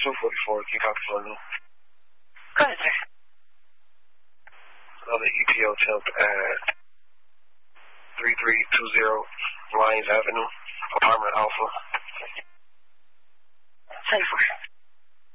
244, can you copy for me? Go ahead, sir. Another EPO temp at 3320 Lyons Avenue, apartment Alpha. 74.